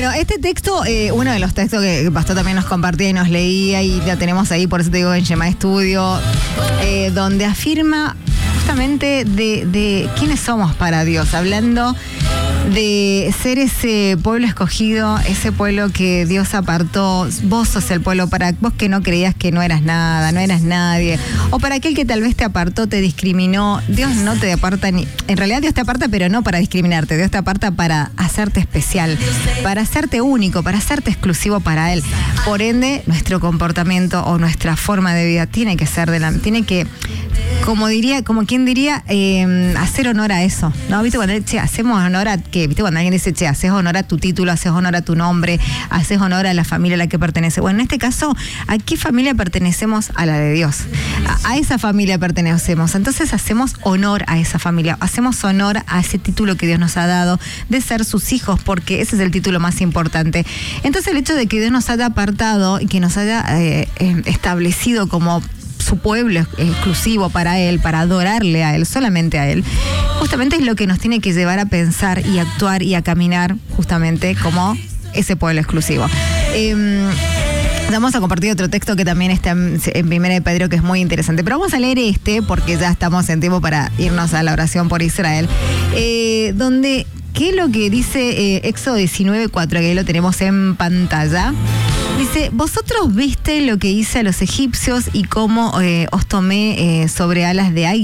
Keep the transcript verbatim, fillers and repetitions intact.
Bueno, este texto, eh, uno de los textos que el pastor también nos compartía y nos leía, y ya tenemos ahí, por eso te digo, en Shema Estudio, eh, donde afirma justamente de, de quiénes somos para Dios, hablando de ser ese pueblo escogido, ese pueblo que Dios apartó. Vos sos el pueblo, para vos que no creías que no eras nada, no eras nadie, o para aquel que tal vez te apartó, te discriminó. Dios no te aparta, ni, en realidad Dios te aparta, pero no para discriminarte. Dios te aparta para hacerte especial, para hacerte único, para hacerte exclusivo para Él. Por ende, nuestro comportamiento o nuestra forma de vida tiene que ser de la, tiene que, como diría, como quien diría, eh, hacer honor a eso, ¿no? ¿Viste? Cuando che, hacemos honor a que, ¿viste? Cuando alguien dice, che, haces honor a tu título, haces honor a tu nombre, haces honor a la familia a la que pertenece. Bueno, en este caso, ¿a qué familia pertenecemos? A la de Dios. A, a esa familia pertenecemos. Entonces hacemos honor a esa familia, hacemos honor a ese título que Dios nos ha dado de ser sus hijos, porque ese es el título más importante. Entonces el hecho de que Dios nos haya apartado y que nos haya eh, eh, establecido como su pueblo exclusivo para Él, para adorarle a Él, solamente a Él, justamente es lo que nos tiene que llevar a pensar y actuar y a caminar justamente como ese pueblo exclusivo. Eh, Vamos a compartir otro texto que también está en, en Primera de Pedro, que es muy interesante. Pero vamos a leer este, porque ya estamos en tiempo para irnos a la oración por Israel, eh, donde, ¿qué es lo que dice eh, Éxodo diecinueve cuatro? Que ahí lo tenemos en pantalla. Dice, vosotros viste lo que hice a los egipcios y cómo eh, os tomé eh, sobre alas de águila.